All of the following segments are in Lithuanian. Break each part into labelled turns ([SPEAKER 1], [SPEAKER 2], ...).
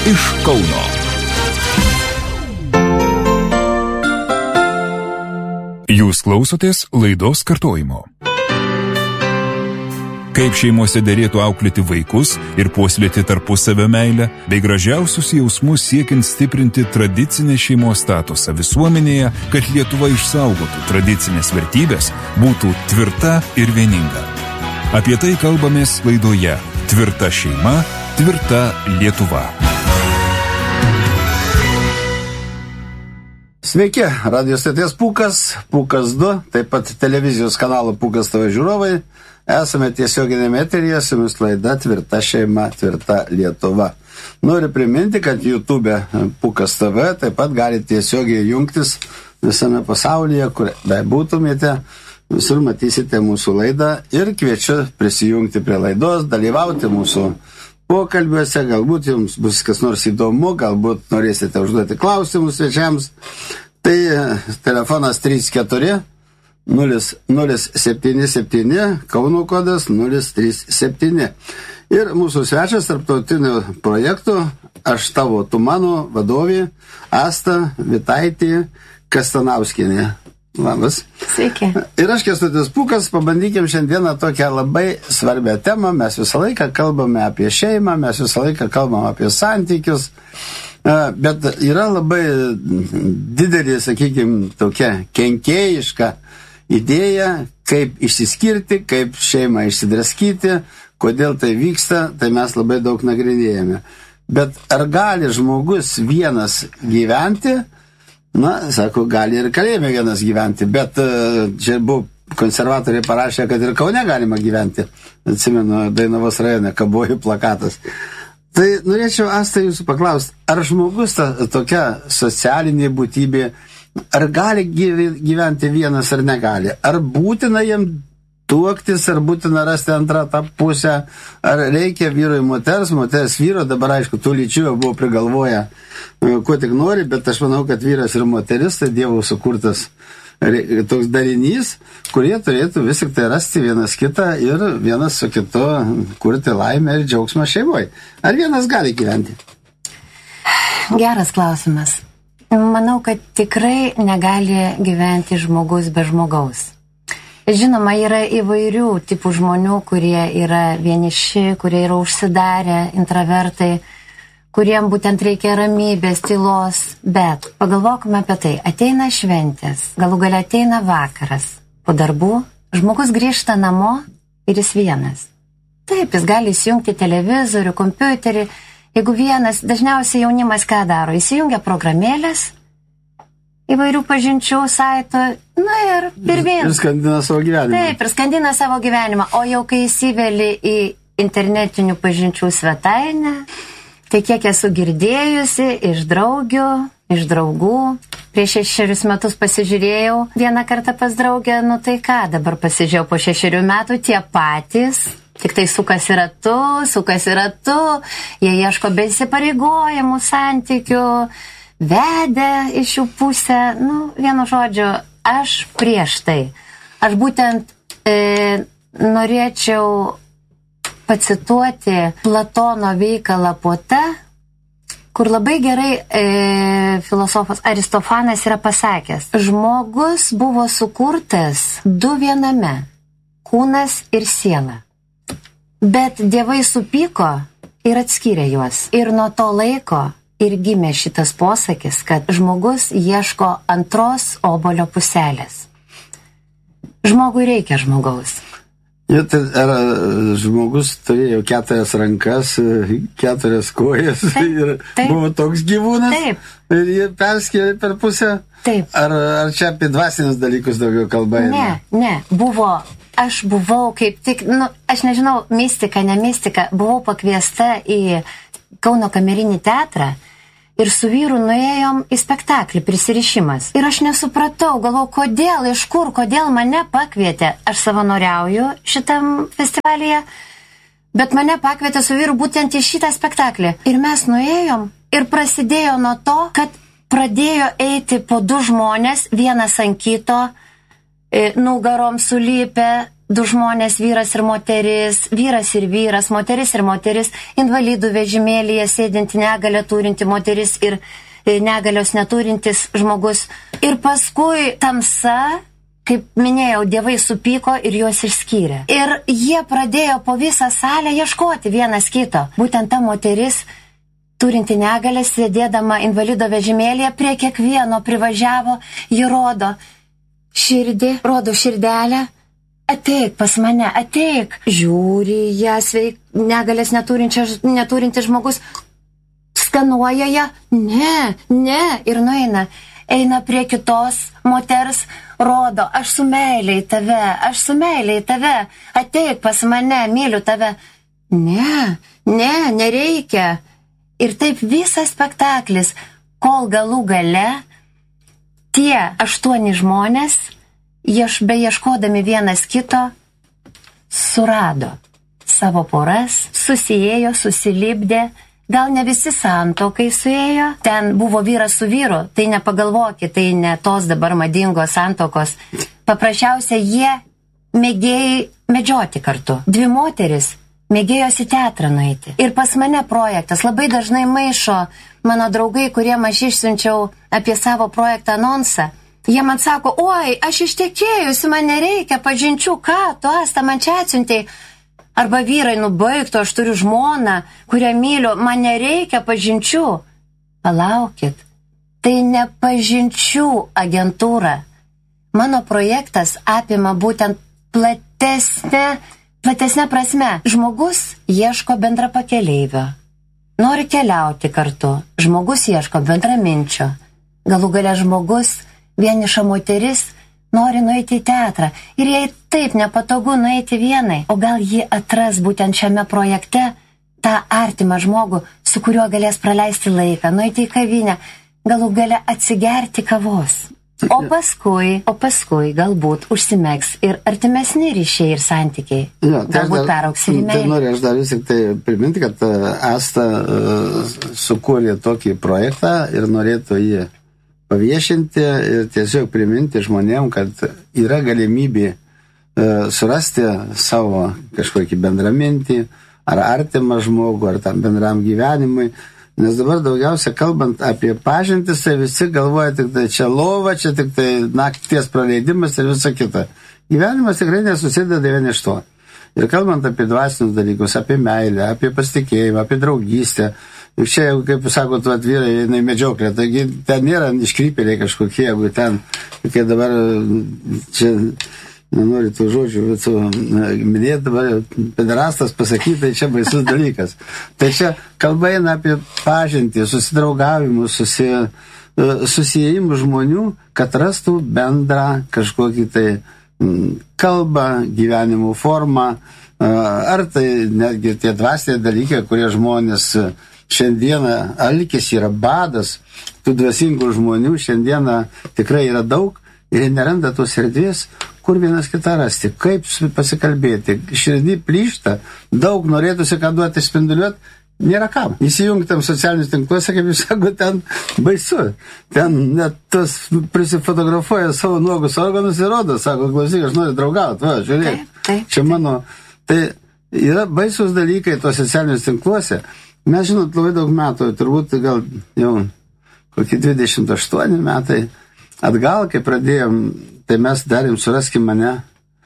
[SPEAKER 1] iš Kauno. Jūs klausotės laidos kartojimo. Kaip šeimose derėtų auklėti vaikus ir puoselėti tarpusavio meilę, bei gražiausius jausmus siekiant stiprinti tradicinę šeimos statusą visuomenėje, kad Lietuva išsaugotų tradicinės vertybės, būtų tvirta ir vieninga. Apie tai kalbamės laidoje Tvirta šeima, tvirta Lietuva.
[SPEAKER 2] Sveiki, radio stoties Pūkas, Pūkas 2, taip pat televizijos kanalo Pūkas TV žiūrovai. Esame tiesioginėme eteryje, su jumis laida Tvirta šeima, tvirta Lietuva. Noriu priminti, kad YouTube Pūkas TV taip pat galite tiesiogiai jungtis visame pasaulyje, kur bebūtumėte, visur matysite mūsų laidą ir kviečiu prisijungti prie laidos, dalyvauti mūsų pokalbiuose, galbūt jums bus kas nors įdomu, galbūt norėsite užduoti klausimus svečiams. Tai telefonas 34 077, Kauno kodas 037. Ir mūsų svečias tarptautinių projektų Aš tavo, tu mano vadovė Asta Vitaitė Kastanauskienė. Labas.
[SPEAKER 3] Sveiki.
[SPEAKER 2] Ir aš Kęstutis Pūkas, pabandykim šiandieną tokią labai svarbią temą. Mes visą laiką kalbame apie šeimą, mes visą laiką kalbame apie santykius, bet yra labai didelė, sakykime, tokia kenkėjiška idėja, kaip išsiskirti, kaip šeimą išsidraskyti, kodėl tai vyksta, tai mes labai daug nagrinėjame. Bet ar gali žmogus vienas gyventi? Na, sako, gali ir kalėjime vienas gyventi, bet čia buvo konservatoriai parašė, kad ir Kaune galima gyventi. Atsimenu, Dainavos rajone kabojo plakatas. Tai norėčiau, Asta, jūsų paklausti, ar žmogus tokia socialinė būtybė, ar gali gyventi vienas ar negali? Ar būtina jam tuoktis, ar būtina rasti antrą tą pusę? Ar reikia vyro ir moters vyro? Dabar, aišku, tų lyčių jau buvo prigalvoję, ko tik nori, bet aš manau, kad vyras ir moteris tai Dievo sukurtas toks darinys, kurie turėtų vis tik tai rasti vienas kitą ir vienas su kitu kurti laimę ir džiaugsmą šeimoje. Ar vienas gali gyventi?
[SPEAKER 3] Geras klausimas. Manau, kad tikrai negali gyventi žmogus be žmogaus. Žinoma, yra įvairių tipų žmonių, kurie yra vieniši, kurie yra užsidarę, intravertai, kuriem būtent reikia ramybės, tylos. Bet pagalvokime apie tai. Ateina šventės, galų gale ateina vakaras. Po darbų žmogus grįžta namo ir jis vienas. Taip, jis gali įsijungti televizorių, kompiuterį. Jeigu vienas, dažniausiai jaunimas ką daro? Įsijungia programėlės, įvairių pažinčių saito, na ir
[SPEAKER 2] Ir skandina savo gyvenimą.
[SPEAKER 3] Taip, ir skandina savo gyvenimą. O jau kai įsiveli į internetinių pažinčių svetainę, tai kiek esu girdėjusi iš draugių, iš draugų. Prieš 6 metus pasižiūrėjau vieną kartą pas draugę, nu tai ką, dabar pasižiūrėjau po 6 metų tie patys. Tik tai sukasi ratu, jie ieško besipareigojimų santykių, vedė iš jų pusę, vienu žodžiu, aš prieš tai. Aš būtent norėčiau pacituoti Platono veikalą Puota, kur labai gerai filosofas Aristofanas yra pasakęs, žmogus buvo sukurtas du viename, kūnas ir siela. Bet dievai supyko ir atskyrė juos. Ir nuo to laiko ir gimė šitas posakis, kad žmogus ieško antros obuolio puselės. Žmogui reikia žmogaus.
[SPEAKER 2] Ar žmogus turėjo 4 rankas, 4 kojas ir buvo toks gyvūnas?
[SPEAKER 3] Taip.
[SPEAKER 2] Ir jie perskėlė per pusę?
[SPEAKER 3] Taip.
[SPEAKER 2] Ar čia apie dvasinius dalykus daugiau kalba?
[SPEAKER 3] Ne, aš buvau kaip tik, aš nežinau, mistika, ne mistika, buvau pakviesta į Kauno kamerinį teatrą ir su vyru nuėjom į spektaklį Prisirišimas. Ir aš nesupratau, galvojau, kodėl, iš kur, kodėl mane pakvietė. Aš savanoriauju šitam festivalyje, bet mane pakvietė su vyru būtent į šitą spektaklį. Ir mes nuėjom ir prasidėjo nuo to, kad pradėjo eiti po 2 žmonės, vienas ant kito, nugarom sulypę, du žmonės, vyras ir vyras, moteris ir moteris, invalidų vežimėlyje sėdinti, negalę turinti moteris ir negalios neturintis žmogus. Ir paskui tamsa, kaip minėjau, dievai supyko ir juos išskyrė. Ir jie pradėjo po visą salę ieškoti vienas kito. Būtent ta moteris, turinti negalę, sėdėdama invalido vežimėlyje, prie kiekvieno privažiavo, ji rodo širdį, rodo širdelę. Ateik pas mane, ateik. Žiūri ją negalės neturintis žmogus, skanuoja ją, ne, ir nueina. Eina prie kitos moters, rodo, aš su meilė į tave, ateik pas mane, myliu tave. Ne, nereikia. Ir taip visas spektaklis, kol galų gale tie 8 žmonės, beieškodami vienas kito, surado savo poras, susijėjo, susilipdė, gal ne visi santuokai suėjo, ten buvo vyras su vyru, tai nepagalvokit, tai ne tos dabar madingos santuokos, paprasčiausia jie mėgėjai medžioti kartu. 2 moteris mėgėjosi teatrą nueiti. Ir pas mane projektas labai dažnai maišo mano draugai, kuriem aš išsiunčiau apie savo projektą anonsą. Jie man sako, oi, aš ištekėjusi, man nereikia pažinčių, ką tu, Asta, man čia atsiuntei. Arba vyrai, nubaigtų, aš turiu žmoną, kurią myliu, man nereikia pažinčių. Palaukit, tai ne pažinčių agentūra. Mano projektas apima būtent platesnė prasme. Žmogus ieško bendrapakeleivio. Nori keliauti kartu. Žmogus ieško bendraminčio. Galų gale žmogus, vieniša moteris, nori nueiti į teatrą. Ir jai taip nepatogu nueiti vienai. O gal ji atras būtent šiame projekte tą artimą žmogų, su kuriuo galės praleisti laiką, nueiti į kavinę, galų gale atsigerti kavos. O paskui galbūt užsimegs ir artimesni ryšiai ir santykiai. Galbūt perauks ir į meilę.
[SPEAKER 2] Tai noriu aš dar vis tik tai priminti, kad Asta sukūrė tokį projektą ir norėtų jį paviešinti ir tiesiog priminti žmonėm, kad yra galimybė surasti savo kažkokį bendramintį, ar artimą žmogų, ar tam bendram gyvenimui. Nes dabar daugiausia kalbant apie pažintis, tai visi galvoja tik tai čia lova, čia tik tai nakties praleidimas ir visa kita. Gyvenimas tikrai nesusideda vien iš to. Ir kalbant apie dvasinius dalykus, apie meilę, apie pasitikėjimą, apie draugystę. Ir čia, kaip sakot, vyrai eina į medžioklę, taigi ten nėra iškrypėliai kažkokie, jeigu ten, kokie dabar, čia, nenori tų žodžių, bet minėti dabar, pederastas pasakyti, tai čia baisus dalykas. Tai čia kalba eina apie pažintį, susidraugavimus, susijėjimų žmonių, kad rastų bendrą kažkokį tai kalbą, gyvenimo formą, ar tai netgi tie dvasiniai dalykai, kurie žmonės šiandieną alkis yra badas, tų dvasingų žmonių šiandieną tikrai yra daug ir neranda tos erdvės, kur vienas kitą rasti, kaip pasikalbėti. Širdį plyšta, daug norėtųsi ką duoti spinduliuoti, nėra kam. Įsijungtam socialinius tinkluose, kaip jūs sako, ten baisu. Ten net tas prisifotografuoja savo nuogus organus ir rodo, sako, klausyk, aš noriu draugauti, va, žiūrėk, čia mano. Tai yra baisus dalykai tos socialinius tinkluose. Mes, žinot, labai daug metų, turbūt gal jau kokie 28 metai atgal, kai pradėjom, tai mes darėm Suraskim mane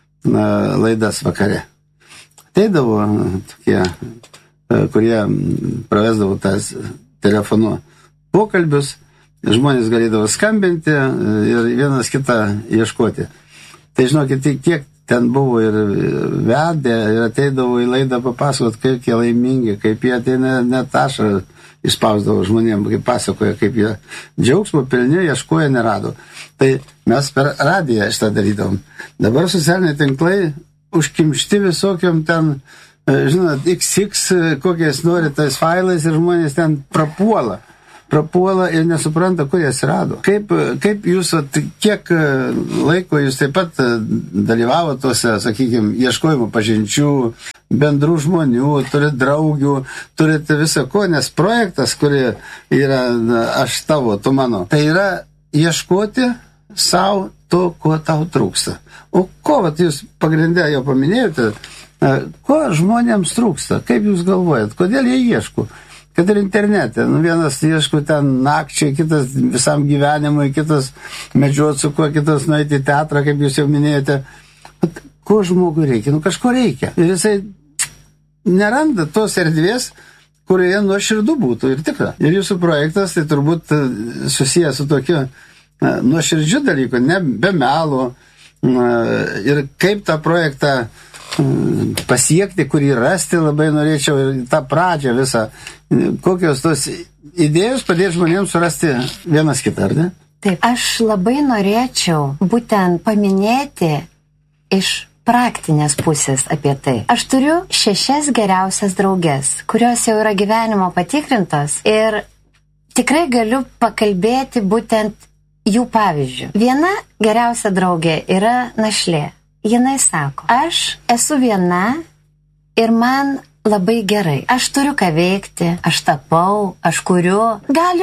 [SPEAKER 2] laidas vakare. Ateidavo tokie, kurie pravesdavo tas telefonu pokalbius, žmonės galėdavo skambinti ir vienas kitą ieškoti. Tai žinokit, kiek ten buvo ir vedė, ir ateidavo į laidą papasakot, kaip jie laimingi, kaip jie ateina net ašarą išspausdavo žmonėm, kaip pasakoja, kaip jie džiaugsmo pilni, ieškoja, nerado. Tai mes per radiją šitą darydavom. Dabar socialiniai tinklai užkimšti visokiam ten, žinot, XX, kokiais nori tais failais ir žmonės ten prapuola ir nesupranta, kur jas rado. Kaip jūs, kiek laiko jūs taip pat dalyvavo tose, sakykime, ieškojimo pažinčių, bendrų žmonių, turit draugių, turit visą ko, nes projektas, kuri yra aš tavo, tu mano, tai yra ieškoti savo to, ko tau trūksta. O ko, vat, jūs pagrindę jau paminėjote, ko žmonėms trūksta? Kaip jūs galvojat? Kodėl jie ieško? Kad ir internete. Vienas ieško ten nakčiai, kitas visam gyvenimui, kitas medžiot su kuo, kitas nueiti į teatrą, kaip jūs jau minėjote. Bet ko žmogui reikia? Kažko reikia. Ir jisai neranda tos erdvės, kurioje nuoširdų būtų ir tikra. Ir jūsų projektas tai turbūt susijęs su tokiu nuoširdžiu dalyku, ne be melo. Ir kaip tą projektą pasiekti, kurį rasti, labai norėčiau ir tą pradžią visą. Kokios tos idėjos padėti žmonėms surasti vienas kitą, ar ne?
[SPEAKER 3] Taip, aš labai norėčiau būtent paminėti iš praktinės pusės apie tai. Aš turiu 6 geriausias draugės, kurios jau yra gyvenimo patikrintos ir tikrai galiu pakalbėti būtent jų pavyzdžių. Viena geriausia draugė yra našlė. Jinai sako, aš esu viena ir man labai gerai. Aš turiu ką veikti, aš tapau, aš kuriu. Gali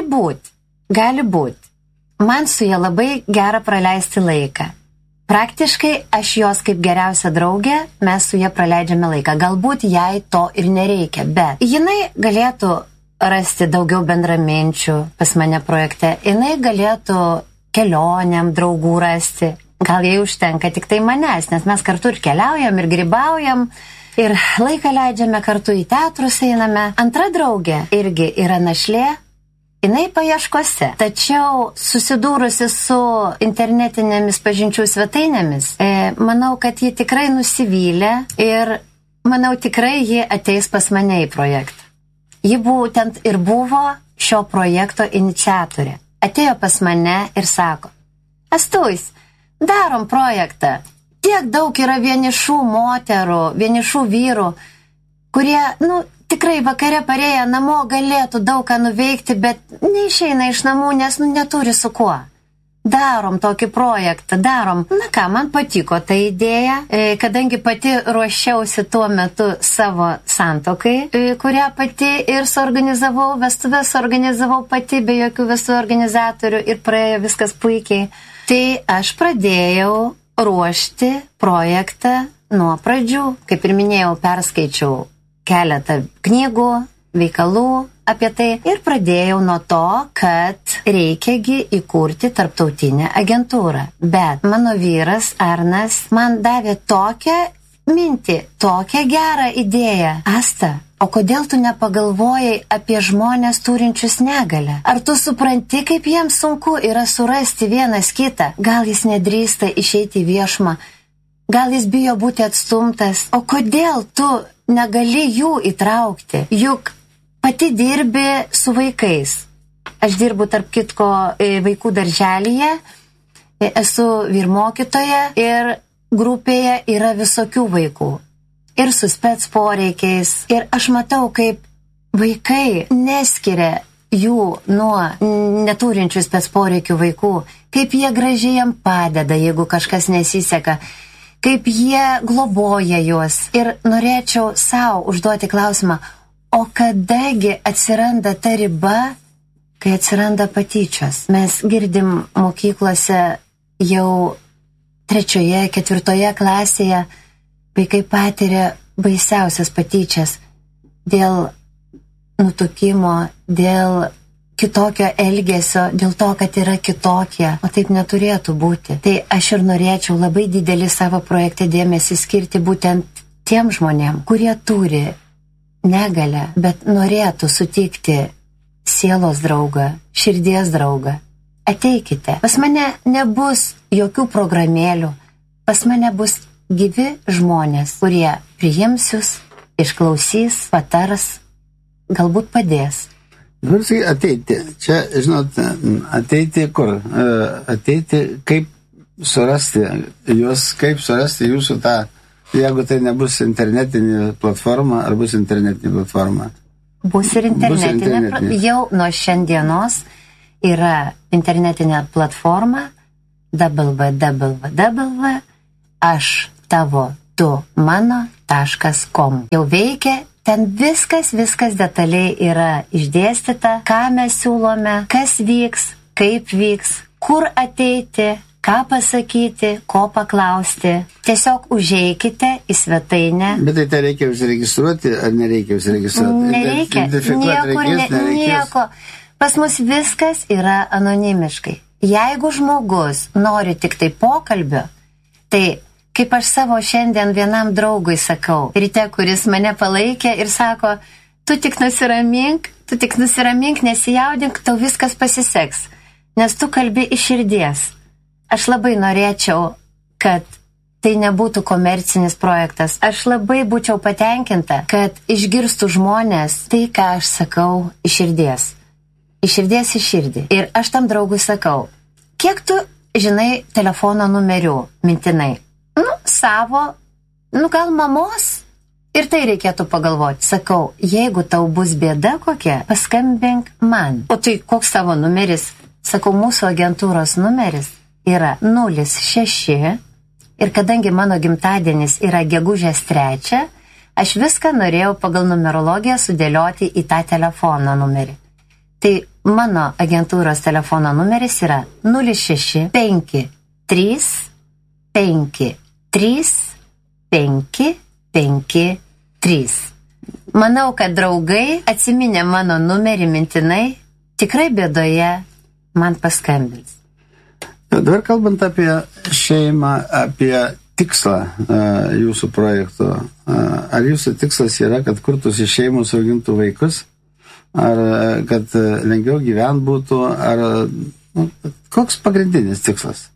[SPEAKER 3] būt. Man su ja labai gera praleisti laiką. Praktiškai aš jos kaip geriausia draugė, mes su ja praleidžiame laiką. Galbūt jai to ir nereikia, bet jinai galėtų rasti daugiau bendraminčių pas mane projekte. Jinai galėtų kelionėm draugų rasti. Gal jai užtenka tik tai manęs, nes mes kartu ir keliaujam, ir grybaujam, ir laiką leidžiame kartu, į teatrus einame. Antra draugė irgi yra našlė, jinai paieškose. Tačiau susidūrusi su internetinėmis pažinčių svetainėmis, manau, kad ji tikrai nusivylė ir manau, tikrai ji ateis pas mane į projektą. Ji būtent ir buvo šio projekto iniciatorė. Atėjo pas mane ir sako, Astuis, darom projektą. Tiek daug yra vienišų moterų, vienišų vyrų, kurie, tikrai vakare parėję namo galėtų daug ką nuveikti, bet neišeina iš namų, nes neturi su kuo. Darom tokį projektą, darom. Na ką, man patiko ta idėja, kadangi pati ruošiausi tuo metu savo santuokai, kurią pati ir suorganizavau, vestuves organizavau pati, be jokių vestuvių organizatorių ir praėjo viskas puikiai. Tai aš pradėjau ruošti projektą nuo pradžių. Kaip ir minėjau, perskaičiau keletą knygų, veikalų apie tai ir pradėjau nuo to, kad reikiagi įkurti tarptautinę agentūrą. Bet mano vyras Arnas man davė tokią mintį, tokią gerą idėją. Asta, o kodėl tu nepagalvojai apie žmonės turinčius negalią? Ar tu supranti, kaip jiems sunku yra surasti vienas kitą? Gal jis nedrįsta išeiti į viešumą? Gal jis bijo būti atstumtas? O kodėl tu negali jų įtraukti? Juk pati dirbi su vaikais. Aš dirbu tarp kitko vaikų darželyje, esu vyrmokytoja ir grupėje yra visokių vaikų. Ir su spec poreikiais. Ir aš matau, kaip vaikai neskiria jų nuo neturinčių spec poreikių vaikų, kaip jie gražiai jam padeda, jeigu kažkas nesiseka, kaip jie globoja juos. Ir norėčiau savo užduoti klausimą, o kadagi atsiranda ta riba, kai atsiranda patyčios? Mes girdim mokyklose jau 3., 4. klasėje vaikai patiria baisiausias patyčias dėl nutukimo, dėl kitokio elgesio, dėl to, kad yra kitokie, o taip neturėtų būti. Tai aš ir norėčiau labai didelį savo projekte dėmesį skirti būtent tiem žmonėm, kurie turi negalią, bet norėtų sutikti sielos draugą, širdies draugą. Ateikite. Pas mane nebus jokių programėlių. Pas mane bus gyvi žmonės, kurie priims jūs, išklausys, patars, galbūt padės.
[SPEAKER 2] Ateiti. Čia, žinot, ateiti kur? Ateiti, kaip surasti jūs, kaip surasti jūsų tą, jeigu tai nebus internetinė platforma, ar bus internetinė platforma?
[SPEAKER 3] Bus ir internetinė. Jau nuo šiandienos yra internetinė platforma www.aštavo-tu-mano.com. Jau veikia, ten viskas detaliai yra išdėstyta, ką mes siūlome, kas vyks, kaip vyks, kur ateiti, ką pasakyti, ko paklausti. Tiesiog užeikite į svetainę.
[SPEAKER 2] Bet tai reikia užsiregistruoti, ar nereikia užsiregistruoti?
[SPEAKER 3] Nereikia, nieko. Pas mus viskas yra anonimiškai. Jeigu žmogus nori tik tai pokalbio, tai kaip aš savo šiandien vienam draugui sakau, ryte, kuris mane palaikė ir sako, tu tik nusiramink, nesijaudink, tau viskas pasiseks, nes tu kalbi iš širdies. Aš labai norėčiau, kad tai nebūtų komercinis projektas. Aš labai būčiau patenkinta, kad išgirstų žmonės tai, ką aš sakau iš širdies. Iš širdies į širdį. Ir aš tam draugui sakau, kiek tu žinai telefono numerių mintinai? Savo, gal mamos. Ir tai reikėtų pagalvoti. Sakau, jeigu tau bus bėda kokia, paskambink man. O tai koks tavo numeris? Sakau, mūsų agentūros numeris yra 06 ir kadangi mano gimtadienis yra gegužės 3, aš viską norėjau pagal numerologiją sudėlioti į tą telefono numerį. Tai mano agentūros telefono numeris yra 06 53 53 553. Manau, kad draugai atsiminę mano numerį mintinai, tikrai bėdoje man paskambins.
[SPEAKER 2] Dabar kalbant apie šeimą, apie tikslą jūsų projekto, ar jūsų tikslas yra, kad kurtųsi šeimos augintų vaikus, ar kad lengviau gyvent būtų, ar koks pagrindinis tikslas?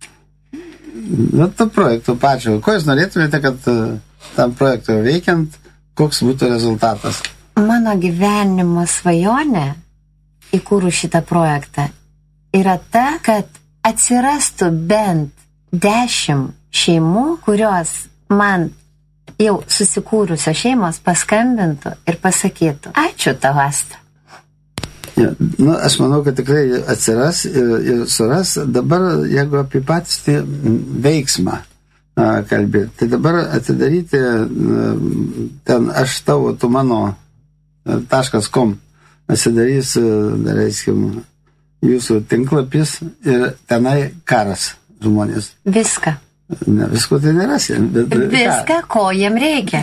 [SPEAKER 2] To projekto pačio. Ko jūs norėtumėte, kad tam projektui veikiant, koks būtų rezultatas?
[SPEAKER 3] Mano gyvenimo svajonė, įkūrus šitą projektą, yra ta, kad atsirastų bent 10 šeimų, kurios man jau susikūrusios šeimos paskambintų ir pasakytų, ačiū tau, Asta.
[SPEAKER 2] Ja, aš manau, kad tikrai atsiras ir suras. Dabar, jeigu apie patį veiksmą kalbėti, tai dabar atidaryti ten aš tavo, tu mano .com atsidarys, reiškim, jūsų tinklapis ir tenai karas žmonės.
[SPEAKER 3] Viską.
[SPEAKER 2] Ne, visko tai nerasi.
[SPEAKER 3] Viską, ko jiem reikia.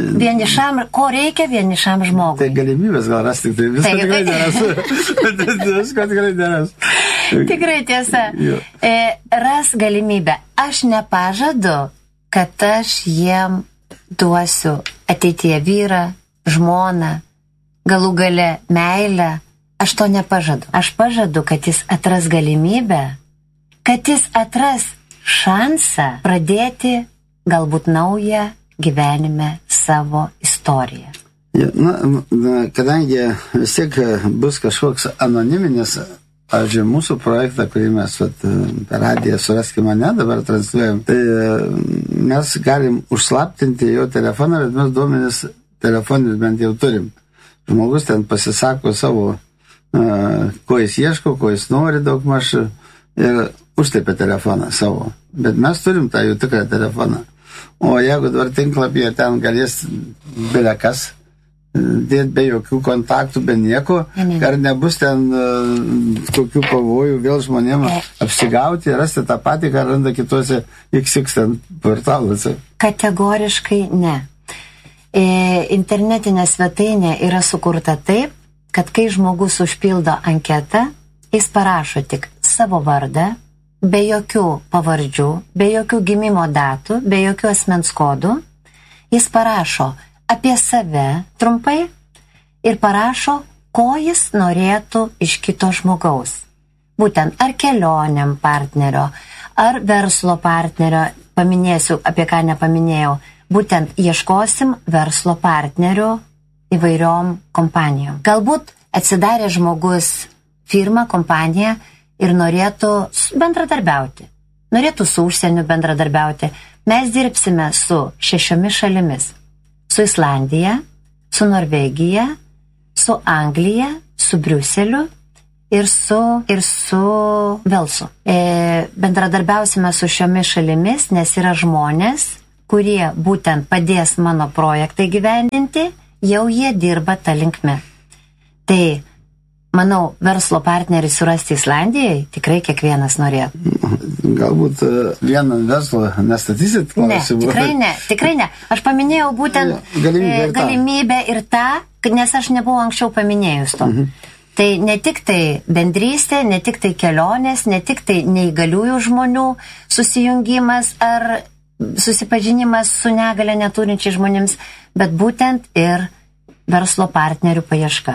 [SPEAKER 3] Ko reikia vienišam žmogui.
[SPEAKER 2] Tai galimybės gal rasti, tai visko tikrai nerasi. Visko tikrai nerasi.
[SPEAKER 3] Tikrai tiesa. Ras galimybę. Aš nepažadu, kad aš jiem duosiu ateityje vyrą, žmoną, galų gale meilę. Aš to nepažadu. Aš pažadu, kad jis atras galimybę, kad jis atras šansą pradėti galbūt naują gyvenime savo istoriją.
[SPEAKER 2] Ja, kadangi vis tiek bus kažkoks anoniminis, pavyzdžiui, mūsų projektą, kurį mes per radiją Suraskime mane dabar transliuojam, tai mes galim užslaptinti jo telefoną, bet mes duomenis telefonis bent jau turim. Žmogus ten pasisako savo, ko jis ieško, ko jis nori daugmaž ir užtaipia telefoną savo. Bet mes turim tą jų tikrą telefoną. O jeigu dabar tinklapyje ten galės belekas dėti be jokių kontaktų, be nieko, ar nebus ten kokių pavojų vėl žmonėms apsigauti, rasti tą patį, ką randa kitose XX ten portaluose?
[SPEAKER 3] Kategoriškai ne. Internetinė svetainė yra sukurta taip, kad kai žmogus užpildo anketą, jis parašo tik savo vardą, be jokių pavardžių, be jokių gimimo datų, be jokių asmens kodų. Jis parašo apie save trumpai ir parašo, ko jis norėtų iš kito žmogaus. Būtent ar kelioniam partnerio, ar verslo partnerio, paminėsiu, apie ką nepaminėjau, būtent ieškosim verslo partnerių įvairiom kompanijom. Galbūt atsidarė žmogus firmą, kompaniją, ir norėtų bendradarbiauti. Norėtų su užsieniu bendradarbiauti. Mes dirbsime su 6 šalimis. Su Islandija, su Norvegija, su Anglija, su Briuseliu ir su Velsu. Bendradarbiausime su šiomis šalimis, nes yra žmonės, kurie būtent padės mano projektą įgyvendinti, jau jie dirba tą linkme. Tai manau, verslo partnerį surasti Islandijai tikrai kiekvienas norėtų.
[SPEAKER 2] Galbūt vieną verslo nestatysit klausimų?
[SPEAKER 3] Ne, tikrai ne. Aš paminėjau būtent galimybę ir tą, nes aš nebuvau anksčiau paminėjus to. Tai ne tik tai bendrystė, ne tik tai kelionės, ne tik tai neįgaliųjų žmonių susijungimas ar susipažinimas su negale neturinčiai žmonėms, bet būtent ir verslo partnerių paieška.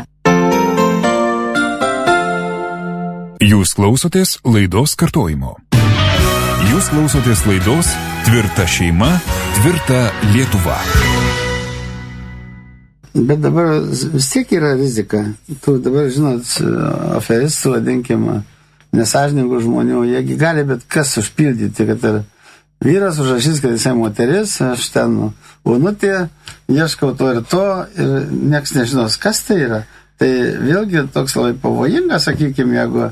[SPEAKER 1] Jūs klausotės laidos kartojimo. Jūs klausotės laidos Tvirta šeima, tvirta Lietuva.
[SPEAKER 2] Bet dabar vis tiek yra rizika. Tu dabar, žinot, aferistų, vadinkim, nesąžiningų žmonių, jiegi gali bet kas užpildyti, kad ir vyras užrašys, kad jisai moteris, aš ten unutė, ieškau to ir nieks nežinos, kas tai yra. Tai vėlgi toks labai pavojingas, sakykime, jeigu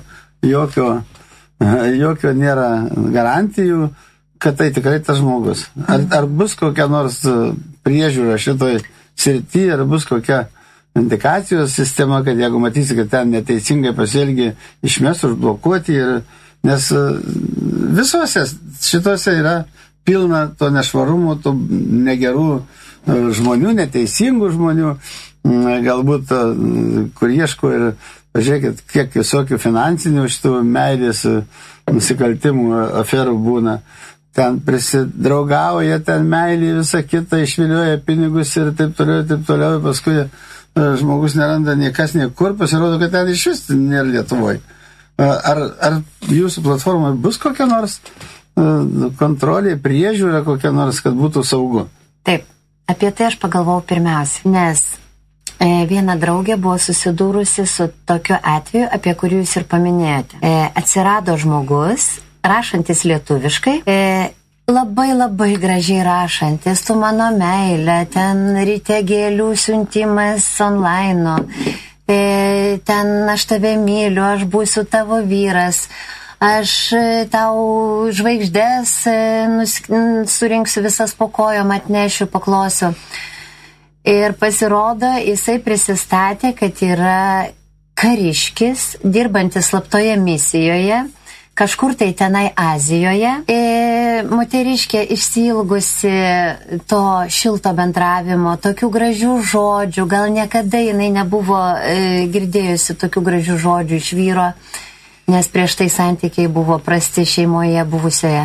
[SPEAKER 2] jokio nėra garantijų, kad tai tikrai tas žmogus. Ar bus kokia nors priežiūra šitoj srity, ar bus kokia indikacijos sistema, kad jeigu matysi, kad ten neteisingai pasielgi, išmes užblokuoti, nes visose šitose yra pilna to nešvarumo, to negerų žmonių, neteisingų žmonių, galbūt, kur ieško ir pažiūrėkit, kiek visokių finansinių šitų meilės nusikaltimų aferų būna. Ten prisidraugauja, ten meilį visą kitą, išvilioja pinigus ir taip toliau, paskui žmogus neranda niekas niekur, pasirodo, kad ten iš vis nėra Lietuvoje. Ar jūsų platformoje bus kokia nors kontrolė, priežiūra kokia nors, kad būtų saugu?
[SPEAKER 3] Taip, apie tai aš pagalvojau pirmiausia, nes viena draugė buvo susidūrusi su tokiu atveju, apie kurį jūs ir paminėjote. Atsirado žmogus, rašantis lietuviškai, labai gražiai rašantis, tu mano meilė, ten ryte gėlių siuntimas online, ten aš tave myliu, aš būsiu tavo vyras, aš tau žvaigždės surinksiu visas po kojom, atnešiu, paklosiu. Ir pasirodo, jisai prisistatė, kad yra kariškis, dirbantis slaptoje misijoje, kažkur tai tenai Azijoje. Moteriškė išsiilgusi to šilto bendravimo, tokių gražių žodžių, gal niekada jinai nebuvo girdėjusi tokių gražių žodžių iš vyro, nes prieš tai santykiai buvo prasti šeimoje buvusioje.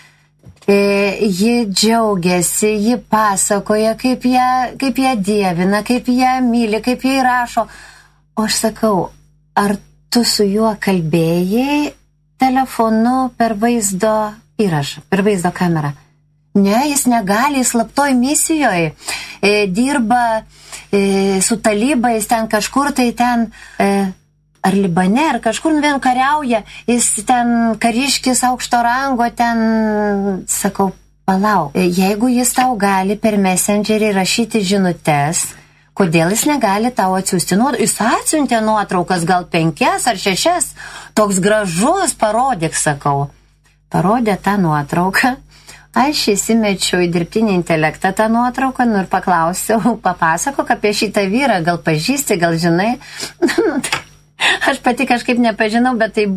[SPEAKER 3] Ji džiaugiasi, ji pasakoja, kaip ją dievina, kaip ją myli, kaip jai rašo. O aš sakau, ar tu su juo kalbėjai telefonu per vaizdo įrašą, per vaizdo kamerą? Ne, jis negali, jis slaptoj misijoje, dirba su talybais ten kažkur, tai ten ar Libane, ar kažkur vien kariauja, jis ten kariškis aukšto rango, ten, sakau, palauk, jeigu jis tau gali per Messengerį rašyti žinutes, kodėl jis negali tau atsiųsti nuotraukas? Jis atsiuntė nuotraukas, gal 5 ar 6, toks gražus, parodyk, sakau. Parodė tą nuotrauką, aš įsimečiau į dirbtinį intelektą tą nuotrauką, ir paklausiau, papasakok apie šitą vyrą, gal pažįsti, gal žinai. Aš pati kažkaip nepažinau, bet tai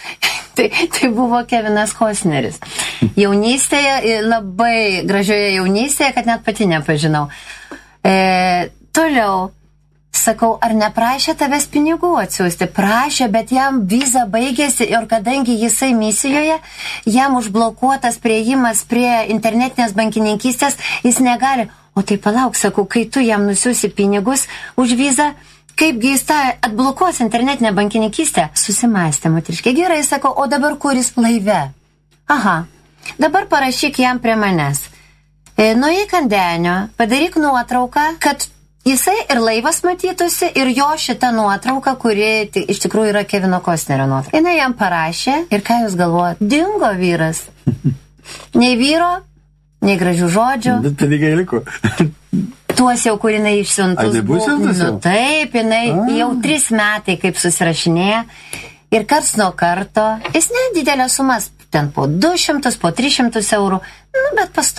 [SPEAKER 3] buvo Kevinas Costneris. Jaunystėje, labai gražioje jaunystėje, kad net pati nepažinau. Toliau, sakau, ar neprašė tavęs pinigų atsiųsti? Prašė, bet jam viza baigėsi ir kadangi jisai misijoje, jam užblokuotas priėjimas prie internetinės bankininkystės, jis negali. O tai palauk, sakau, kai tu jam nusiųsi pinigus už vizą, kaipgi jis tą atblokuos internetinę bankininkystę? Susimąstė moteriškė. Gerai, sakau, o dabar kuris laive? Aha, dabar parašyk jam prie manęs. Nueik ant denio, padaryk nuotrauką, kad jisai ir laivas matytųsi, ir jo šita nuotrauka, kuri iš tikrųjų yra Kevino Costnerio nuotrauka. Jinai jam parašė ir ką jūs galvojat? Dingo vyras. Nei vyro, nei gražių žodžių.
[SPEAKER 2] Bet pinigai liko.
[SPEAKER 3] Tuos jau, kur jinai išsiuntus buvo. Nu taip, jinai jau 3 metai kaip susirašinėja. Ir karts nuo karto, jis nedidelės sumas, ten po 200, po 300 eurų, bet pastovi.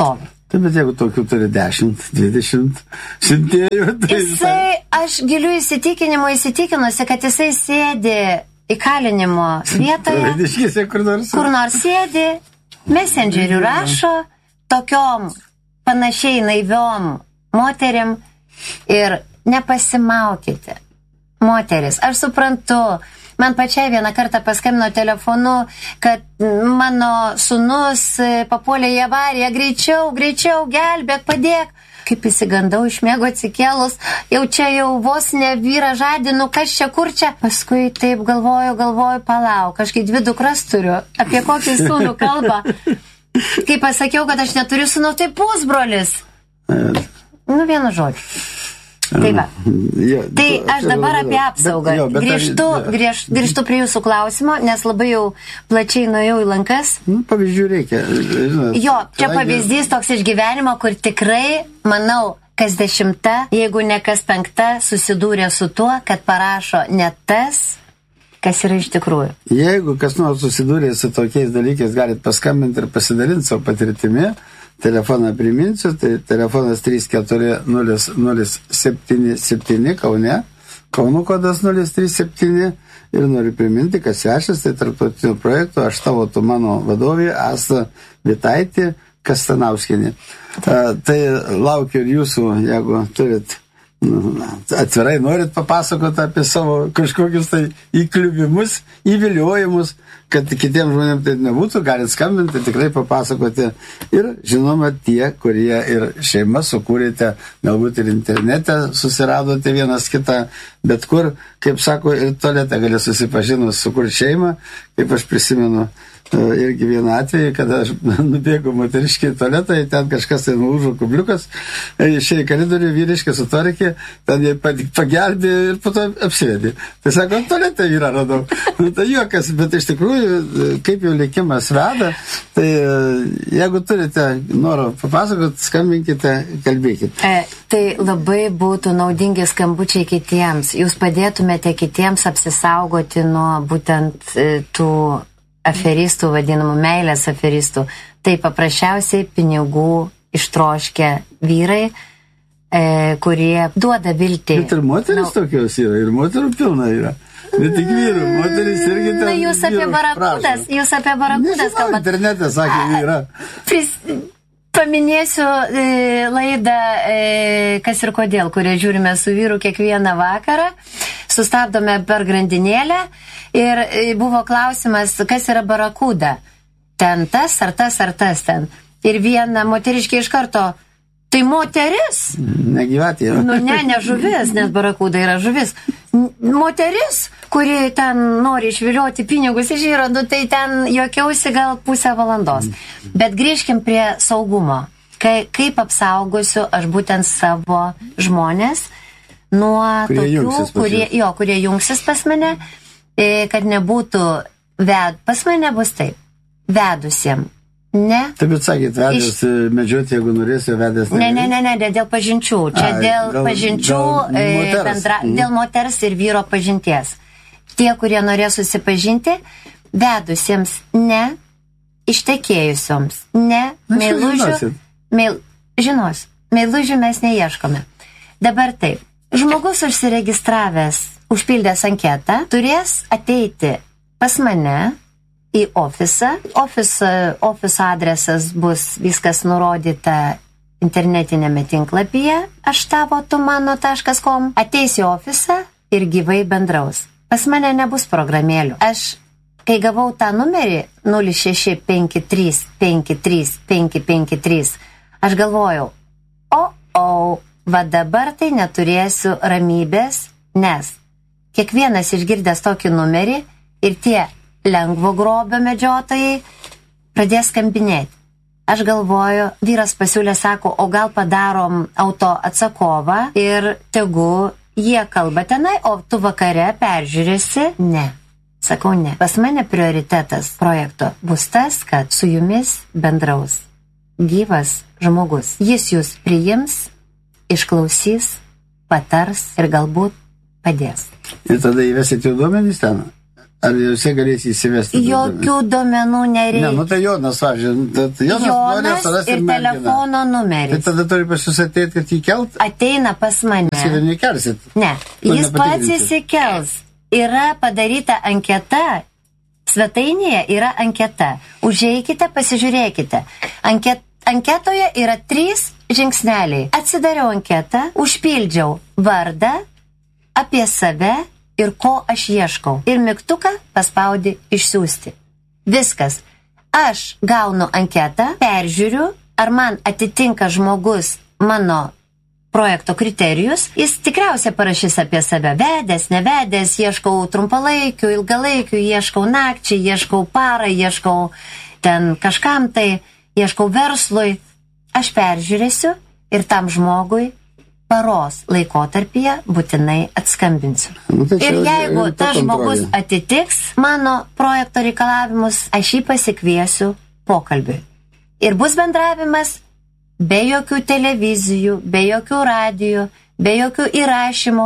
[SPEAKER 2] Taip, bet jeigu tokių turi 10, 20 siuntėjų, tai...
[SPEAKER 3] Aš giliu įsitikinusi, kad jisai sėdi įkalinimo vietoje,
[SPEAKER 2] kur
[SPEAKER 3] nors sėdi, messengerių rašo, tokiom panašiai naiviom moteriam ir nepasimaukite. Moteris, aš suprantu, man pačiai vieną kartą paskambino telefonu, kad mano sūnus papuolė į avariją, greičiau, gelbėk, padėk. Kaip įsigandau, iš miego atsikėlus, jau vos ne vyrą žadinu, kas čia, kur čia. Paskui taip galvoju, palauk, aš kai 2 dukras turiu, apie kokį sūnų kalbą. Kai pasakiau, kad aš neturiu sūnų, tai pusbrolis. Vienu žodžiu. Tai va. Tai aš dabar apie apsaugą. Grįžtu prie jūsų klausimo, nes labai jau plačiai nuėjau į lankas.
[SPEAKER 2] Pavyzdžių reikia.
[SPEAKER 3] Čia pavyzdys toks iš gyvenimo, kur tikrai, manau, kas 10, jeigu ne kas 5, susidūrė su tuo, kad parašo ne tas, kas yra iš tikrųjų.
[SPEAKER 2] Jeigu kas nors susidūrė su tokiais dalykais, galit paskambinti ir pasidalinti savo patirtimi. Telefoną priminsiu, tai telefonas 3400777 Kaune, Kauno kodas 037 ir noriu priminti, kad svečias tai tarptautinių projektų Aš tavo, tu mano vadovė Asta Vitaitė Kastanauskienė. Tai laukiu ir jūsų, jeigu turit atvirai norit papasakoti apie savo kažkokius tai įkliuvimus, įviliojimus, kad kitiems žmonėms tai nebūtų, galit skambinti, tikrai papasakoti. Ir žinoma, tie, kurie ir šeimą sukūrėte, galbūt ir internete susiradote vienas kitą, bet kur, kaip sako, ir tualete gali susipažinus sukurti šeimą, kaip aš prisimenu irgi vieną atvejį, kada aš nubėgu moteriškai į tualetą, ten kažkas tai nulūžo kubliukas, išėjo į koridorių, vyriškai sutvarkė, ten jie pagelbė ir po to apsivedė. Tai sako, tualete vyrą radau. Tai juokas, bet iš tikrųjų, kaip jau likimas veda, tai jeigu turite noro papasakot, skambinkite, kalbėkite.
[SPEAKER 3] Tai labai būtų naudingi skambučiai kitiems. Jūs padėtumėte kitiems apsisaugoti nuo būtent tų aferistų, vadinamų meilės aferistų. Tai paprasčiausiai pinigų ištroškę vyrai, kurie duoda viltį.
[SPEAKER 2] Bet ir moteris tokios yra, ir moterų pilna yra. Ne tik vyrų, moteris irgi ten.
[SPEAKER 3] Jūs apie barakudas kalbate.
[SPEAKER 2] Internete sakė, yra.
[SPEAKER 3] Paminėsiu laidą Kas ir kodėl, kurią žiūrime su vyru kiekvieną vakarą. Sustabdome per grandinėlę ir buvo klausimas, kas yra barakuda. Ten tas ar tas ten. Ir viena moteriškė iš karto, tai moteris.
[SPEAKER 2] Negyvatė.
[SPEAKER 3] Ne žuvis, nes barakuda yra žuvis. Moteris, kuri ten nori išvilioti pinigus iš vyro, tai ten juokiausi gal pusę valandos. Bet grįžkim prie saugumo. Kaip apsaugosiu aš būtent savo žmonės nuo tokių, kurie jungsis pas mane, kad nebūtų pas mane bus taip, vedusiem. Ne.
[SPEAKER 2] Taip, bet sakėt, vedęs medžioti, jeigu norėsiu, vedęs.
[SPEAKER 3] Ne, dėl pažinčių. Čia dėl pažinčių, dėl moters ir vyro pažinties. Tie, kurie norės susipažinti, vedusiems ne, ištekėjusioms ne, meilužių. Žinos, meilužių mes neieškome. Dabar taip. Žmogus užsiregistravęs, užpildęs anketą, turės ateiti pas mane į ofisą. Ofiso adresas bus viskas nurodyta internetinėme tinklapyje aštavotumano.com. Ateis į ofisą ir gyvai bendraus. Pas mane nebus programėlių. Aš, kai gavau tą numerį 0653535553, aš galvojau, va dabar tai neturėsiu ramybės, nes kiekvienas išgirdęs tokį numerį ir tie lengvo grobio medžiotojai pradės skambinėti. Aš galvoju, vyras pasiūlė, sako, o gal padarom auto atsakovą ir tegu jie kalba tenai, o tu vakare peržiūrėsi? Ne. Sakau, ne. Pas mane prioritetas projekto bus tas, kad su jumis bendraus gyvas žmogus. Jis jūs priims, išklausys, patars ir galbūt padės.
[SPEAKER 2] Ir tada įvesit jų duomenys ten? Ar jisai galės įsivesti?
[SPEAKER 3] Jokių duomenų nereikia.
[SPEAKER 2] Ne, tai Jonas,
[SPEAKER 3] Jonas ir telefono numeris.
[SPEAKER 2] Tai tada turi pas jūs ateiti, kad jį kelt?
[SPEAKER 3] Ateina pas mane.
[SPEAKER 2] Jūs ir nekelsit?
[SPEAKER 3] Ne, jis pats įsikels. Yra padaryta anketa. Svetainėje yra anketa. Užeikite, pasižiūrėkite. Anketoje yra 3 žingsneliai. Atsidariau anketą, užpildžiau vardą, apie save ir ko aš ieškau. Ir mygtuką paspaudi išsiųsti. Viskas. Aš gaunu anketą, peržiūriu, ar man atitinka žmogus mano projekto kriterijus. Jis tikriausiai parašys apie save. Vedęs, nevedęs, ieškau trumpalaikių, ilgalaikių, ieškau nakčiai, ieškau parą, ieškau ten kažkam tai, ieškau verslui. Aš peržiūrėsiu ir tam žmogui paros laikotarpyje būtinai atskambinsiu. Ir jeigu tas žmogus atitiks mano projekto reikalavimus, aš jį pasikviesiu pokalbiui. Ir bus bendravimas be jokių televizijų, be jokių radijų, be jokių įrašymų,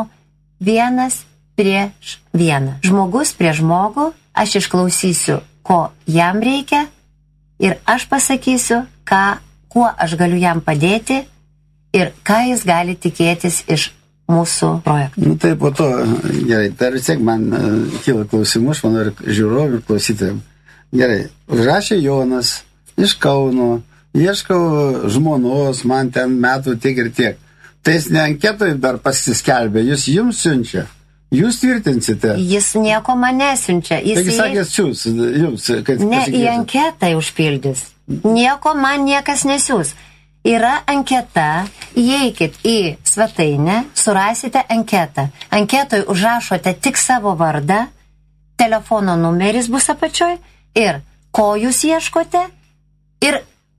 [SPEAKER 3] 1 prieš 1. Žmogus prieš žmogų, aš išklausysiu, ko jam reikia ir aš pasakysiu, kuo aš galiu jam padėti ir ką jis gali tikėtis iš mūsų projektų.
[SPEAKER 2] Tai po to, gerai, tai vis tiek man kyla klausimų, aš manau, ir žiūrovų, ir klausytojams. Gerai, užrašė Jonas iš Kauno, ieškau žmonos, man ten metų tiek ir tiek. Tai jis ne anketoj dar pasiskelbė, jis jums siunčia. Jūs tvirtinsite.
[SPEAKER 3] Jis nieko man nesiunčia.
[SPEAKER 2] Taigi sakė, siūs jums, kad
[SPEAKER 3] ne, į anketą užpildys. Nieko man niekas nesiūs. Yra anketa, įeikit į svetainę, surasite anketą. Anketoj užrašote tik savo vardą, telefono numeris bus apačioj ir ko jūs ieškote ir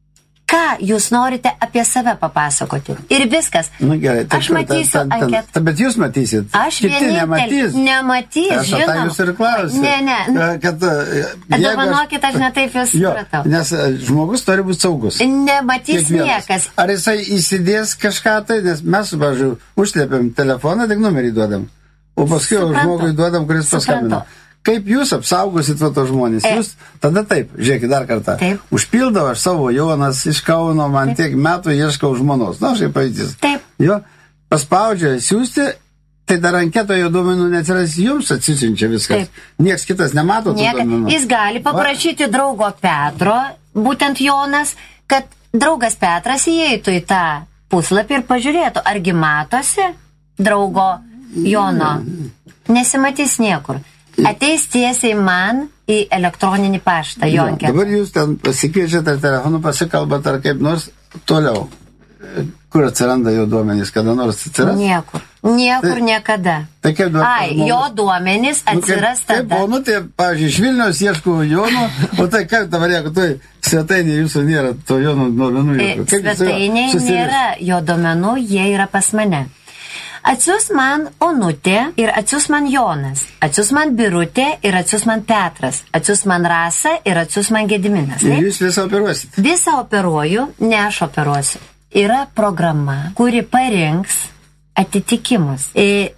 [SPEAKER 3] ką jūs norite apie save papasakoti. Ir viskas.
[SPEAKER 2] Nu, gerai,
[SPEAKER 3] aš matysiu anketą.
[SPEAKER 2] Bet jūs matysit.
[SPEAKER 3] Aš vienintelis. Nematys, žinoma.
[SPEAKER 2] Aš jūs ir klausiu.
[SPEAKER 3] Ne. Dovanokit, aš netaip jūs supratau.
[SPEAKER 2] Nes žmogus turi būti saugus.
[SPEAKER 3] Nematys niekas.
[SPEAKER 2] Ar jisai įsidės kažką tai, nes mes, pavyzdžiui, užslėpiam telefoną, tik numerį duodam. O paskui žmogui duodam, kuris paskambino. Kaip jūs apsaugosit to žmonės? Jūs tada taip, žiūrėkit dar kartą.
[SPEAKER 3] Taip.
[SPEAKER 2] Užpildau aš savo Jonas iš Kauno, man tiek metų ieškau žmonos. Na, šiaip pavyzdys.
[SPEAKER 3] Taip.
[SPEAKER 2] Jo, paspaudžia siūsti, tai dar anketoje duomenų neatsiras, jums atsisiunčia viskas.
[SPEAKER 3] Taip.
[SPEAKER 2] Niekas kitas nemato tų duomenų.
[SPEAKER 3] Jis gali paprašyti draugo Petro, būtent Jonas, kad draugas Petras įeitų į tą puslapį ir pažiūrėtų, argi matosi draugo Jono. Nesimatys niekur. Ateis tiesiai man į elektroninį paštą, jo anketą.
[SPEAKER 2] Dabar jūs ten pasikviečiate ar telefonu, pasikalbat ar kaip nors toliau. Kur atsiranda jo duomenys, kada nors atsiras?
[SPEAKER 3] Niekur niekada.
[SPEAKER 2] Tai kaip
[SPEAKER 3] jo duomenys atsiras tada.
[SPEAKER 2] Taip, tai, pavyzdžiui, iš Vilniaus ieškau Jono, o tai kaip dabar, jeigu tai svetainė jūsų nėra, to Jono duomenų.
[SPEAKER 3] Svetainė nėra jo duomenų, jie yra pas mane. Atsius man Onutė ir atsius man Jonas, atsius man Birutė ir atsius man Petras, atsius man Rasa ir atsius man Gediminas.
[SPEAKER 2] Ir jūs visą operuosit?
[SPEAKER 3] Visą operuoju, ne aš operuosiu. Yra programa, kuri parinks atitikimus.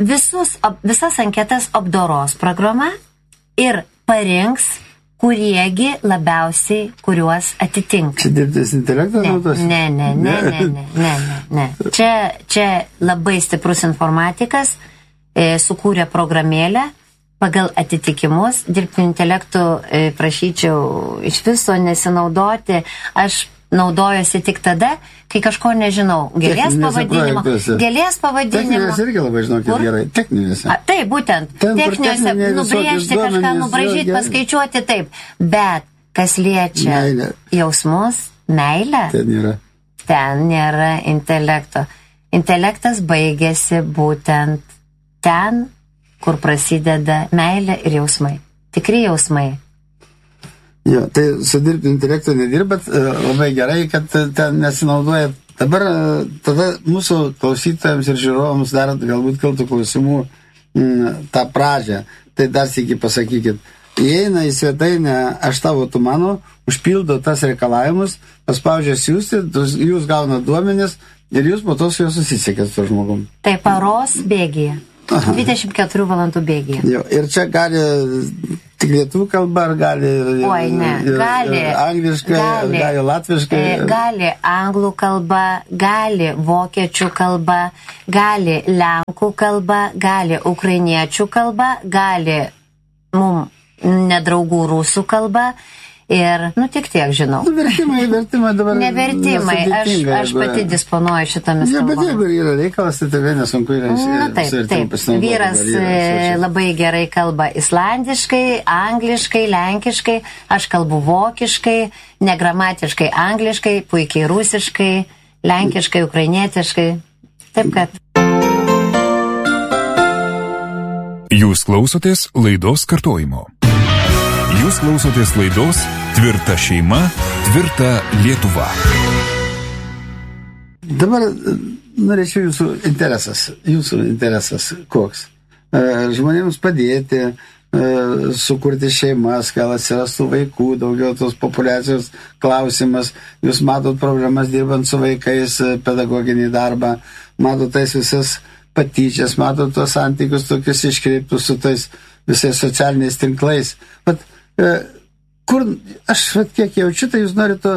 [SPEAKER 3] Visas anketas apdoros programa ir parinks, kuriegi labiausiai, kuriuos atitinka.
[SPEAKER 2] Čia dirbtinis intelektas naudos?
[SPEAKER 3] Ne. Čia labai stiprus informatikas sukūrė programėlę pagal atitikimus. Dirbtiniu intelektu prašyčiau iš viso nesinaudoti. Aš naudojuosi tik tada, kai kažko nežinau. Gėlės pavadinimo.
[SPEAKER 2] Techninės irgi labai žinokit gerai. Techninėse.
[SPEAKER 3] Taip, būtent. Techninėse nubrėžti kažką, nubražyti, paskaičiuoti taip. Bet kas liečia jausmus, meilę, ten nėra intelekto. Intelektas baigėsi būtent ten, kur prasideda meilė ir jausmai. Tikri jausmai.
[SPEAKER 2] Jo, tai su dirbtiniu intelektu nedirbat, labai gerai, kad ten nesinaudojat. Dabar tada mūsų klausytojams ir žiūrovams dar galbūt kiltų klausimų tą pradžią. Tai dar sykį pasakykit. Įeina į svetainę aš tavo, tu mano, užpildo tas reikalavimus, paspaudžia siųsti, jūs gauna duomenis ir jūs po to su juo susisiekėt su žmogum.
[SPEAKER 3] Tai paros bėgyje. 24 valandų bėgyje.
[SPEAKER 2] Jo, ir čia gali Tik lietuvių kalba ar gali
[SPEAKER 3] Oi, ne. Gali
[SPEAKER 2] angliškai, gali latviškai?
[SPEAKER 3] Gali anglų kalba, gali vokiečių kalba, gali lenkų kalba, gali ukrainiečių kalba, gali nedraugų rusų kalba. Ir, tik tiek žinau.
[SPEAKER 2] Vertimai dabar...
[SPEAKER 3] Nevertimai, aš pati disponuoju šitomis kalbomis.
[SPEAKER 2] Bet jeigu yra reikalas, tai tikrai nesunku yra
[SPEAKER 3] taip. Vyras labai gerai kalba islandiškai, angliškai, lenkiškai, aš kalbu vokiškai, negramatiškai angliškai, puikiai rusiškai, lenkiškai, ukrainietiškai. Taip kad...
[SPEAKER 1] Jūs klausotės laidos kartojimo. Jūs klausotės laidos Tvirta šeima, tvirta Lietuva.
[SPEAKER 2] Dabar norėčiau jūsų interesas koks? Žmonėms padėti, sukurti šeimas, gal atsirastų vaikų, daugiau tos populiacijos klausimas. Jūs matot problemas dirbant su vaikais, pedagoginį darbą, matot tais visas patyčias, matot tos santykius tokius iškreiptus su tais visais socialiniais tinklais. Bet kur aš kiek jaučiu, tai jūs norite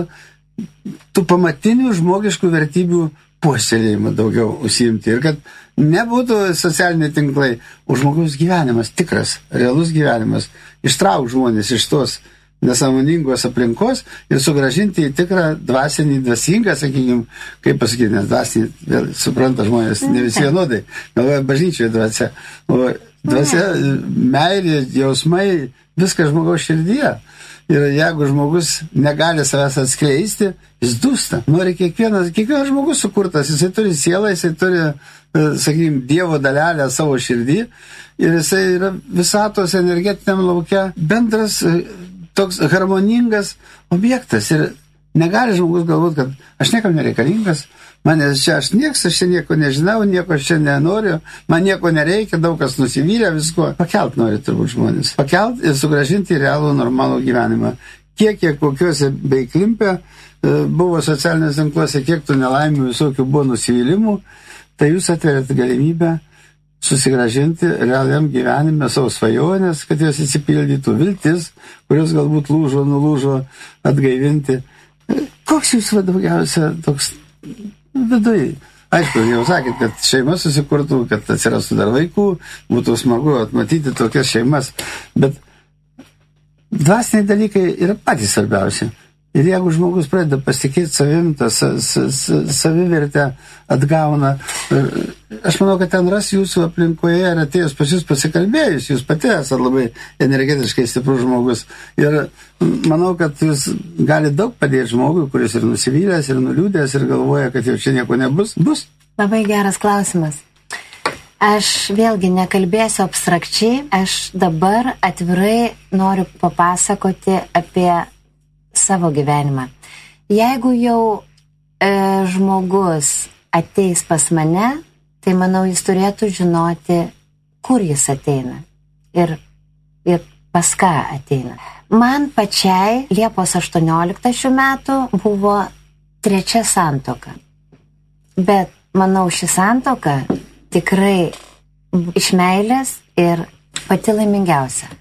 [SPEAKER 2] tų pamatinių žmogiškų vertybių puoselėjimą daugiau užsiimti. Ir kad nebūtų socialiniai tinklai, o žmogaus gyvenimas, tikras, realus gyvenimas, ištrauk žmonės iš tos nesąmoningos aplinkos ir sugrąžinti į tikrą dvasingą, sakykime, kaip pasakyti, nes dvasinį, vėl supranta žmonės, ne visi vienodai, galvoja bažnyčioje dvasia. O dvasia, meilė, jausmai, viskas žmogaus širdyje. Ir jeigu žmogus negali savęs atskleisti, jis dūsta. Nori kiekvienas žmogus sukurtas, jisai turi sielą, jisai turi, sakykime, Dievo dalelę savo širdį ir jisai yra visatos energetiniam lauke bendras toks harmoningas objektas. Ir negali žmogus galvoti, kad aš niekam nereikalingas, manęs čia aš nieko nežinau, nieko aš čia nenoriu, man nieko nereikia, daug kas nusivylę visko. Pakelt nori turbūt žmonės. Pakelt ir sugrąžinti į realų normalų gyvenimą. Kiek kokiuose beiklimpė buvo socialinės tinkluose, kiek tų nelaimių visokių buvo nusivylimų, tai jūs atverėt galimybę susigrąžinti realiam gyvenime savo svajonės, kad jos įsipildytų, viltis, kurios galbūt nulūžo, atgaivinti. Koks jūs daugiausia toks vidui? Aišku, jau sakėt, kad šeima susikurtų, kad atsirastų dar vaikų, būtų smagu atmatyti tokias šeimas, bet dvasiniai dalykai yra patys svarbiausi. Ir jeigu žmogus pradeda pasitikėti savim, tą savivertę atgauna, aš manau, kad ten ras jūsų aplinkoje ir atėjus pas jūs pasikalbėjus, jūs pati esate labai energetiškai stiprus žmogus. Ir manau, kad jūs gali daug padėti žmogui, kuris ir nusivylęs, ir nuliūdęs, ir galvoja, kad jau čia nieko nebus. Bus.
[SPEAKER 3] Labai geras klausimas. Aš vėlgi nekalbėsiu abstrakčiai, aš dabar atvirai noriu papasakoti apie savo gyvenimą. Jeigu jau žmogus ateis pas mane, tai manau, jis turėtų žinoti, kur jis ateina ir pas ką ateina. Man pačiai Liepos 18 šių metų buvo 3 santuoka. Bet manau, ši santuoka tikrai iš meilės ir pati laimingiausia.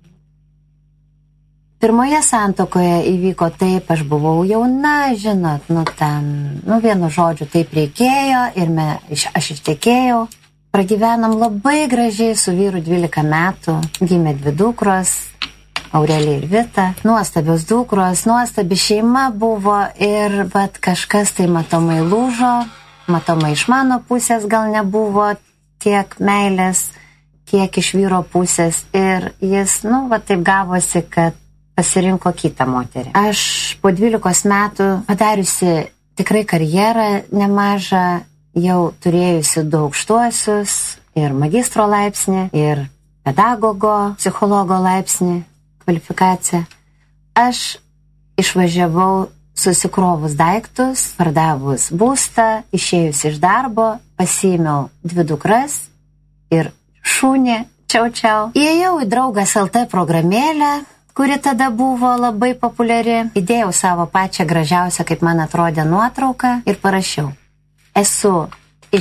[SPEAKER 3] Pirmoje santuokoje įvyko taip, aš buvau jauna, žinot, vienu žodžiu taip reikėjo ir aš ištekėjau. Pragyvenom labai gražiai su vyru 12 metų, gimė 2 dukros, Aurelija ir Vita, nuostabios dukros, nuostabi šeima buvo ir bet kažkas tai matomai lūžo, matomai iš mano pusės gal nebuvo tiek meilės, kiek iš vyro pusės ir jis, taip gavosi, kad pasirinko kitą moterį. Aš po 12 metų padariusi tikrai karjerą nemažą, jau turėjusi 2 aukštuosius ir magistro laipsnį, ir pedagogo, psichologo laipsnį, kvalifikaciją. Aš išvažiavau susikrovus daiktus, pardavus būstą, išėjus iš darbo, pasiėmiau 2 dukras ir šunį, čiau. Įėjau į Draugas LT programėlę, kuri tada buvo labai populiari. Įdėjau savo pačią gražiausią, kaip man atrodė, nuotrauką ir parašiau. Esu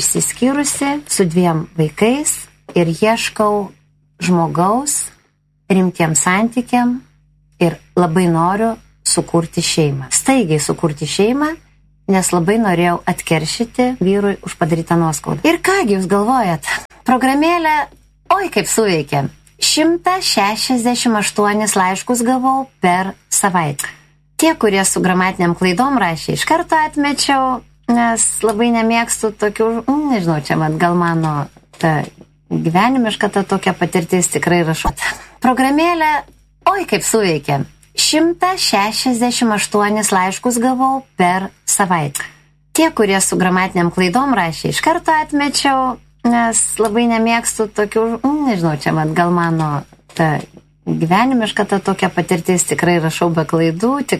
[SPEAKER 3] išsiskyrusi su 2 vaikais ir ieškau žmogaus rimtiem santykiam ir labai noriu sukurti šeimą. Staigiai sukurti šeimą, nes labai norėjau atkeršyti vyrui už padarytą nuoskaudą. Ir kągi jūs galvojat? Programėlė, oi kaip suveikė. 168 laiškus gavau per savaitę. Tie, kurie su gramatiniam klaidom rašė, iš karto atmečiau, nes labai nemėgstu tokių, nežinau, čia man gal mano ta gyvenimiška ta tokia patirtis tikrai rašau. Programėlė, oi kaip suveikė. 168 laiškus gavau per savaitę. Tie, kurie su gramatiniam klaidom rašė, iš karto atmečiau, nes labai nemėgstu tokių, nežinau, čia man gal mano ta gyvenimiška ta tokia patirtis tikrai rašau be klaidų, tik